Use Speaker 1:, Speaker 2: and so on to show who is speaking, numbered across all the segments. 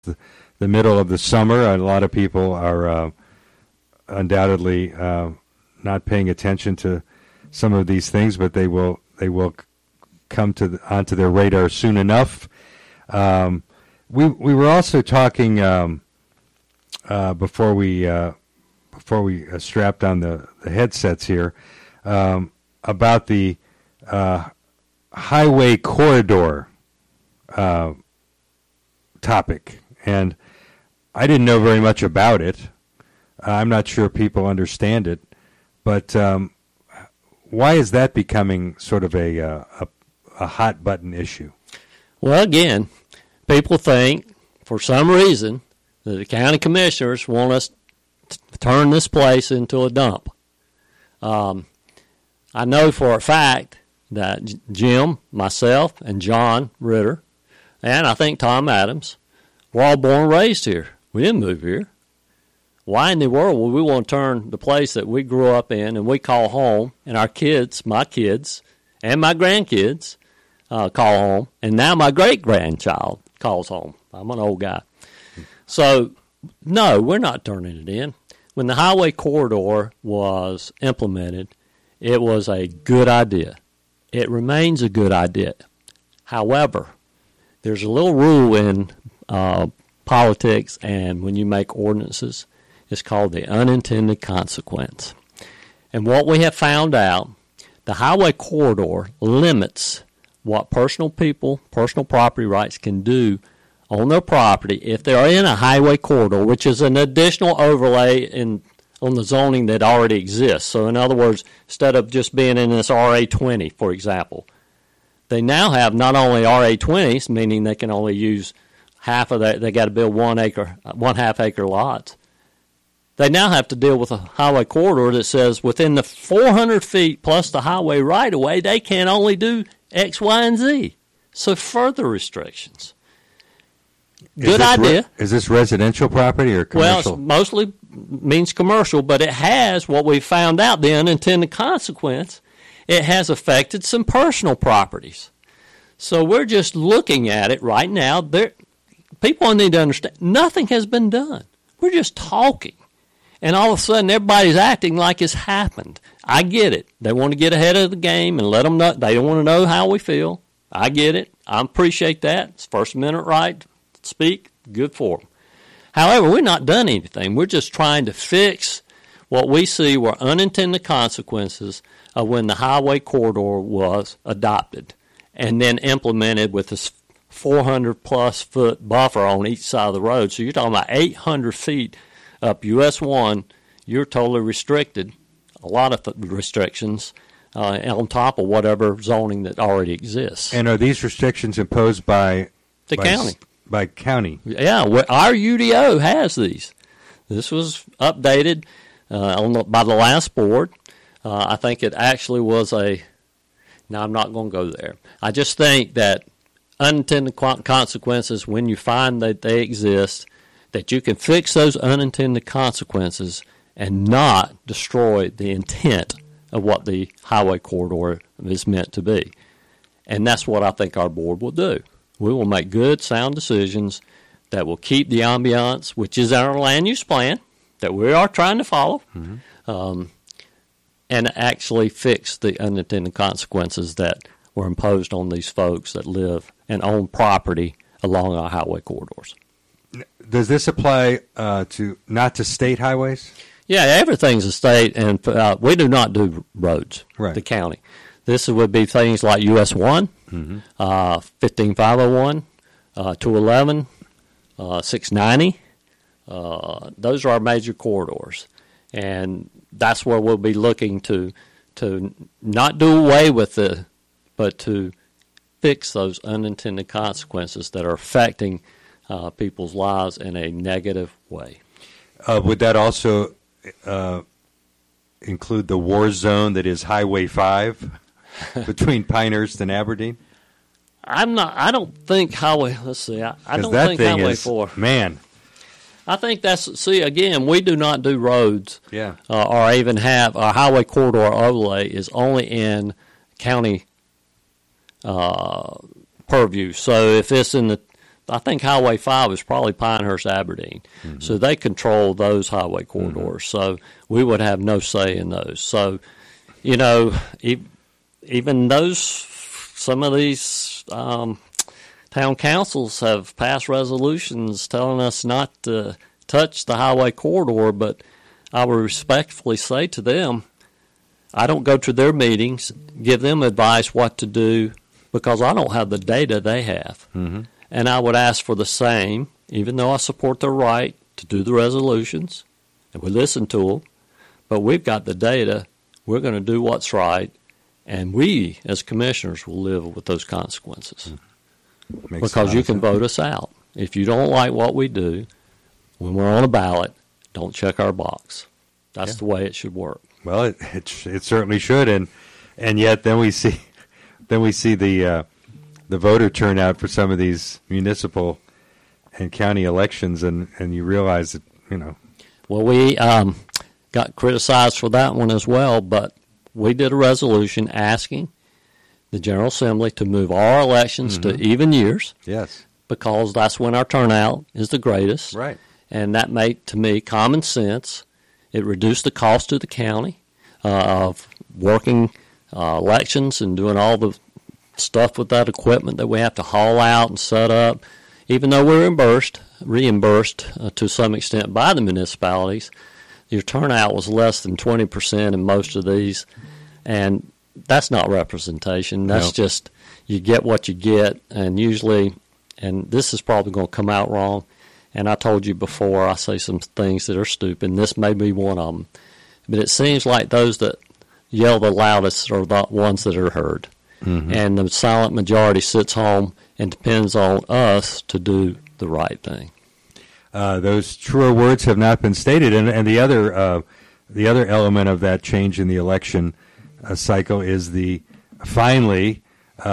Speaker 1: the middle of the summer. A lot of people are undoubtedly not paying attention to some of these things, but they will come onto their radar soon enough. We were also talking before we strapped on the headsets here about the highway corridor topic, and I didn't know very much about it. I'm not sure people understand it, but why is that becoming sort of a hot button issue?
Speaker 2: Well, again, people think for some reason that the county commissioners want us to turn this place into a dump. I know for a fact that Jim, myself, and John Ritter, and I think Tom Adams, were all born and raised here. We didn't move here. Why in the world would we want to turn the place that we grew up in and we call home, and our kids, my kids, and my grandkids call home, and now my great-grandchild calls home? I'm an old guy. So, no, we're not turning it in. When the highway corridor was implemented, it was a good idea. It remains a good idea. However, there's a little rule in politics and when you make ordinances. It's called the unintended consequence. And what we have found out, the highway corridor limits what personal property rights can do on their property if they're in a highway corridor, which is an additional overlay on the zoning that already exists. So in other words, instead of just being in this RA20, for example, they now have not only RA20s, meaning they can only use half of that, they got to build 1.5 acre lots. They now have to deal with a highway corridor that says within the 400 feet plus the highway right-of-way, they can only do X, Y, and Z. So further restrictions. Good idea.
Speaker 1: Is this residential property or commercial?
Speaker 2: Well, it mostly means commercial, but it has, what we found out, the unintended consequence, it has affected some personal properties. So we're just looking at it right now. People need to understand, nothing has been done. We're just talking. And all of a sudden, everybody's acting like it's happened. I get it. They want to get ahead of the game and let them know. They don't want to know how we feel. I get it. I appreciate that. It's First Amendment right to speak. Good for them. However, we've not done anything. We're just trying to fix what we see were unintended consequences of when the highway corridor was adopted and then implemented with this 400-plus foot buffer on each side of the road. So you're talking about 800 feet up US 1, you're totally restricted, a lot of restrictions on top of whatever zoning that already exists.
Speaker 1: And are these restrictions imposed by
Speaker 2: the county?
Speaker 1: By county?
Speaker 2: Yeah, our UDO has these. This was updated by the last board. I think it actually was now I'm not going to go there. I just think that unintended consequences, when you find that they exist, that you can fix those unintended consequences and not destroy the intent of what the highway corridor is meant to be. And that's what I think our board will do. We will make good, sound decisions that will keep the ambiance, which is our land use plan, that we are trying to follow, and actually fix the unintended consequences that were imposed on these folks that live and own property along our highway corridors.
Speaker 1: Does this apply not to state highways?
Speaker 2: Yeah, everything's a state, and we do not do roads,
Speaker 1: right.
Speaker 2: The county. This would be things like US 1, 15501, 211, 690. Those are our major corridors, and that's where we'll be looking to not do away with but to fix those unintended consequences that are affecting people's lives in a negative way.
Speaker 1: Would that also include the war zone that is Highway 5 between Pinehurst and Aberdeen?
Speaker 2: I don't think Highway. Let's see. I don't
Speaker 1: that
Speaker 2: think
Speaker 1: thing
Speaker 2: Highway
Speaker 1: is,
Speaker 2: 4.
Speaker 1: Man,
Speaker 2: I think that's. See, again, we do not do roads.
Speaker 1: Yeah.
Speaker 2: Or even have our highway corridor overlay is only in county purview. So if it's in I think Highway 5 is probably Pinehurst, Aberdeen. Mm-hmm. So they control those highway corridors. Mm-hmm. So we would have no say in those. So, you know, even those, some of these town councils have passed resolutions telling us not to touch the highway corridor, but I would respectfully say to them, I don't go to their meetings, give them advice what to do, because I don't have the data they have. Mm-hmm. And I would ask for the same, even though I support their right to do the resolutions, and we listen to them, but we've got the data, we're going to do what's right, and we, as commissioners, will live with those consequences. Because you can vote us out. If you don't like what we do, when we're on a ballot, don't check our box. That's the way it should work.
Speaker 1: Well, it certainly should, and yet then we see the voter turnout for some of these municipal and county elections, and you realize that, you know.
Speaker 2: Well, we got criticized for that one as well, but we did a resolution asking the General Assembly to move our elections to even years.
Speaker 1: Yes.
Speaker 2: Because that's when our turnout is the greatest.
Speaker 1: Right.
Speaker 2: And that made, to me, common sense. It reduced the cost to the county of working elections and doing all the stuff with that equipment that we have to haul out and set up. Even though we're reimbursed to some extent by the municipalities, your turnout was less than 20% in most of these. And that's not representation. That's just you get what you get. And usually, and this is probably going to come out wrong, and I told you before, I say some things that are stupid, and this may be one of them. But it seems like those that yell the loudest are the ones that are heard. Mm-hmm. And the silent majority sits home and depends on us to do the right thing.
Speaker 1: Those truer words have not been stated. And the other element of that change in the election cycle is the finally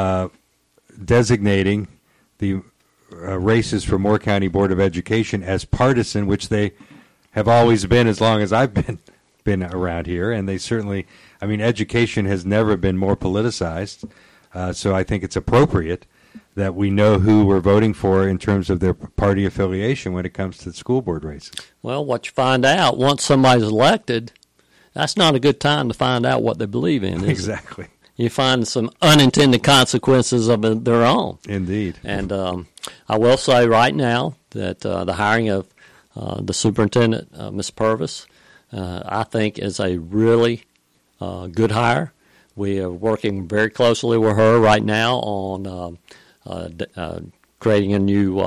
Speaker 1: designating the races for Moore County Board of Education as partisan, which they have always been as long as I've been around here. And they certainly, I mean, education has never been more politicized. So I think it's appropriate that we know who we're voting for in terms of their party affiliation when it comes to the school board races.
Speaker 2: Well, what you find out once somebody's elected, that's not a good time to find out what they believe in, is
Speaker 1: exactly.
Speaker 2: It? You find some unintended consequences of their own.
Speaker 1: Indeed.
Speaker 2: And I will say right now that the hiring of the superintendent, Ms. Purvis, I think is a really good hire. We are working very closely with her right now on creating a new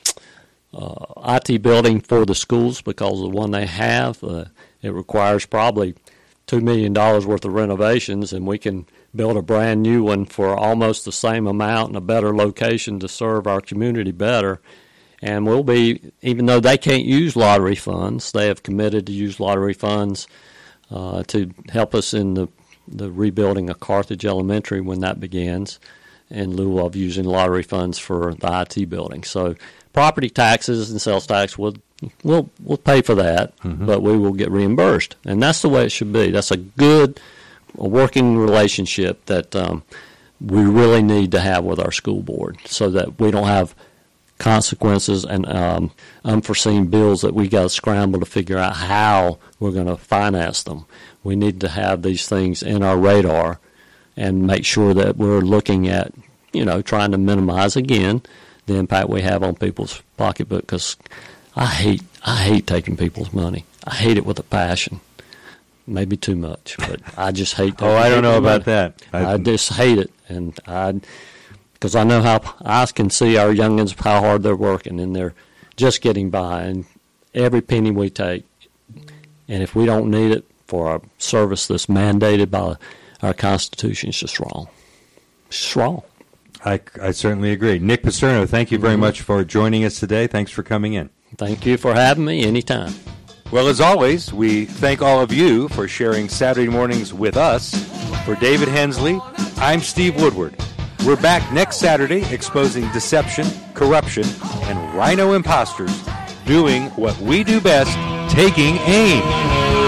Speaker 2: IT building for the schools, because the one they have, it requires probably $2 million worth of renovations, and we can build a brand new one for almost the same amount in a better location to serve our community better. And we'll be, even though they can't use lottery funds, they have committed to use lottery funds to help us in the rebuilding of Carthage Elementary when that begins, in lieu of using lottery funds for the IT building. So property taxes and sales tax we'll pay for that, but we will get reimbursed. And that's the way it should be. That's a good working relationship that we really need to have with our school board, so that we don't have consequences and unforeseen bills that we got to scramble to figure out how we're going to finance them. We need to have these things in our radar and make sure that we're looking at, trying to minimize, again, the impact we have on people's pocketbook, because I hate taking people's money. I hate it with a passion. Maybe too much, but I just hate that.
Speaker 1: I don't know about that.
Speaker 2: I just hate it, because I know how I can see our youngins, how hard they're working, and they're just getting by, and every penny we take, and if we don't need it for a service that's mandated by our Constitution, it's just wrong. It's just wrong.
Speaker 1: I certainly agree. Nick Paserno, thank you very much for joining us today. Thanks for coming in.
Speaker 2: Thank you for having me anytime.
Speaker 1: Well, as always, we thank all of you for sharing Saturday mornings with us. For David Hensley, I'm Steve Woodward. We're back next Saturday exposing deception, corruption, and rhino imposters, doing what we do best, taking aim.